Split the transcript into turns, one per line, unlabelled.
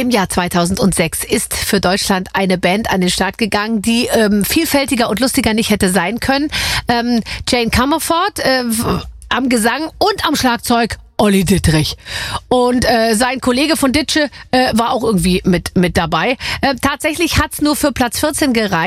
Im Jahr 2006 ist für Deutschland eine Band an den Start gegangen, die vielfältiger und lustiger nicht hätte sein können. Jane Comerford am Gesang und am Schlagzeug Olli Dittrich. Und sein Kollege von Ditsche war auch irgendwie mit dabei. Tatsächlich hat's nur für Platz 14 gereicht.